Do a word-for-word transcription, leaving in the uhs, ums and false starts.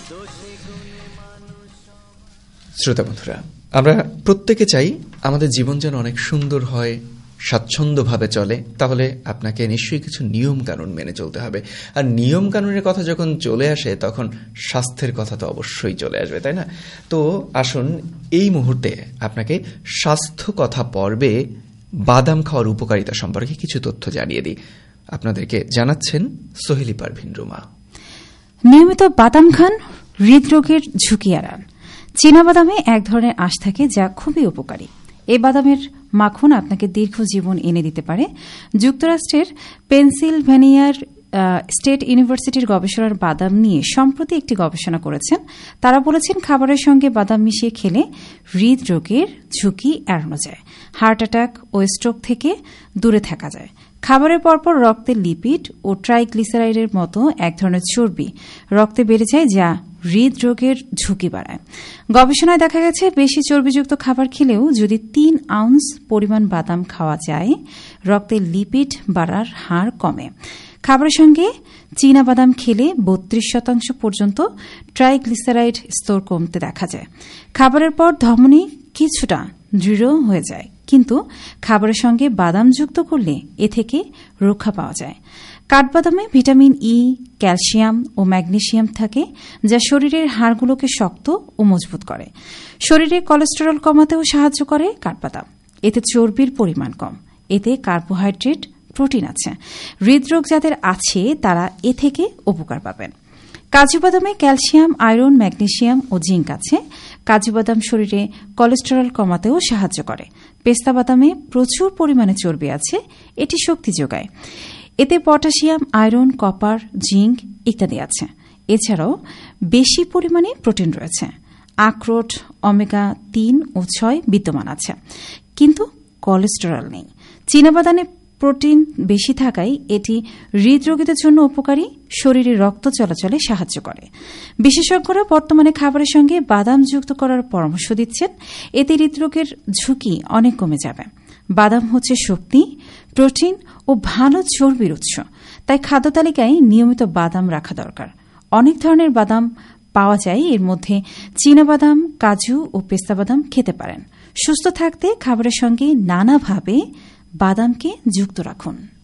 শ্রোতা বন্ধুরা, আমরা প্রত্যেকে চাই আমাদের জীবন যেন অনেক সুন্দর হয়, স্বাচ্ছন্দ্যভাবে চলে। তাহলে আপনাকে নিশ্চয়ই কিছু নিয়ম কানুন মেনে চলতে হবে। আর নিয়ম কানুনের কথা যখন চলে আসে তখন স্বাস্থ্যের কথা তো অবশ্যই চলে আসবে, তাই না? তো আসুন এই মুহূর্তে আপনাকে স্বাস্থ্য কথা পর্বে বাদাম খাওয়ার উপকারিতা সম্পর্কে কিছু তথ্য জানিয়ে দিই। আপনাদেরকে জানাচ্ছেন সোহেলি পারভিন রুমা। নিয়মিত বাদাম খান, হৃদরোগের ঝুঁকি এড়ান। চীনাবাদামে এক ধরনের আঁশ থাকে যা খুবই উপকারী। এই বাদামের মাখন আপনাকে দীর্ঘ জীবন এনে দিতে পারে। যুক্তরাষ্ট্রের পেনসিলভেনিয়ার স্টেট ইউনিভার্সিটির গবেষণার বাদাম নিয়ে সম্প্রতি একটি গবেষণা করেছেন। তারা বলেছেন খাবারের সঙ্গে বাদাম মিশিয়ে খেলে হৃদরোগের ঝুঁকি এড়ানো যায়, হার্ট অ্যাটাক ও স্ট্রোক থেকে দূরে থাকা যায়। খাবারের পরপর রক্তে লিপিড ও ট্রাইগ্লিসারাইডের মতো এক ধরনের চর্বি রক্তে বেড়ে যায়, যা হৃদরোগের ঝুঁকি বাড়ায়। গবেষণায় দেখা গেছে বেশি চর্বিযুক্ত খাবার খেলেও যদি তিন আউন্স পরিমাণ বাদাম খাওয়া যায়, রক্তে লিপিড বাড়ার হার কমে। খাবারের সঙ্গে চীনা বাদাম খেলে বত্রিশ শতাংশ পর্যন্ত ট্রাইগ্লিসারাইড স্তর কমতে দেখা যায়। খাবারের পর ধমনী কিছুটা দৃঢ় হয়ে যায়, কিন্তু খাবারের সঙ্গে বাদাম যুক্ত করলে এ থেকে রক্ষা পাওয়া যায়। কাঠবাদামে ভিটামিন ই, ক্যালসিয়াম ও ম্যাগনেসিয়াম থাকে, যা শরীরের হাড়গুলোকে শক্ত ও মজবুত করে। শরীরে কোলেস্টেরল কমাতেও সাহায্য করে কাঠবাদাম। এতে চর্বির পরিমাণ কম, এতে কার্বোহাইড্রেট, প্রোটিন আছে। হৃদরোগ যাদের আছে তারা এ থেকে উপকার পাবেন। কাজু বাদামে ক্যালসিয়াম, আয়রন, ম্যাগনেসিয়াম ও জিঙ্ক আছে। কাজু বাদাম শরীরে কোলেস্টেরল কমাতেও সাহায্য করে। পেস্তা বাদামে প্রচুর পরিমাণে চর্বি আছে, এটি শক্তি যোগায়। এতে পটাশিয়াম, আয়রন, কপার, জিঙ্ক ইত্যাদি আছে। এছাড়াও বেশি পরিমাণে প্রোটিন রয়েছে। আখরোট ওমেগা তিন ও ছয় বিদ্যমান আছে, কিন্তু কোলেস্টেরল নেই। চীনাবাদামে প্রোটিন বেশি থাকায় এটি হৃদরোগীদের জন্য উপকারী, শরীরে রক্ত চলাচলে সাহায্য করে। বিশেষজ্ঞরা বর্তমানে খাবারের সঙ্গে বাদাম যুক্ত করার পরামর্শ দিচ্ছেন, এতে হৃদরোগের ঝুঁকি অনেক কমে যাবে। বাদাম হচ্ছে শক্তি, প্রোটিন ও ভালো চর্বির উৎস, তাই খাদ্য তালিকায় নিয়মিত বাদাম রাখা দরকার। অনেক ধরনের বাদাম পাওয়া যায়, এর মধ্যে চীনাবাদাম, কাজু ও পেস্তা বাদাম খেতে পারেন। সুস্থ থাকতে খাবারের সঙ্গে নানাভাবে বাদামকে যুক্ত রাখুন।